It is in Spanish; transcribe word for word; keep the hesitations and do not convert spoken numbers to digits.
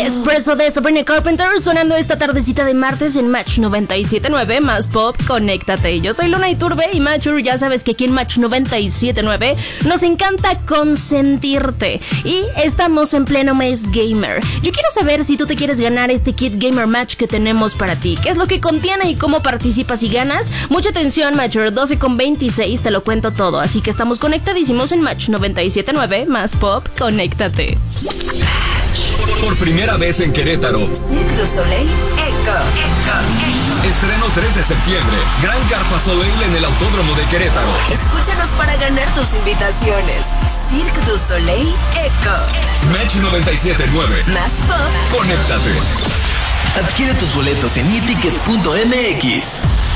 Espresso de Sabrina Carpenter sonando esta tardecita de martes en Match noventa y siete punto nueve más Pop, conéctate. Yo soy Luna Iturbe y Mature, ya sabes que aquí en Match noventa y siete punto nueve nos encanta consentirte y estamos en pleno mes gamer. Yo quiero saber si tú te quieres ganar este kit Gamer Match que tenemos para ti. ¿Qué es lo que contiene y cómo participas y ganas? Mucha atención, Mature, doce con veintiséis, te lo cuento todo. Así que estamos conectadísimos en Match noventa y siete punto nueve más Pop, conéctate. Por primera vez en Querétaro, Cirque du Soleil Echo. Echo. Estreno tres de septiembre, Gran Carpa Soleil en el Autódromo de Querétaro. Escúchanos para ganar tus invitaciones. Cirque du Soleil Echo. Match noventa y siete punto nueve Más Pop, conéctate. Adquiere tus boletos en mi ticket punto m x.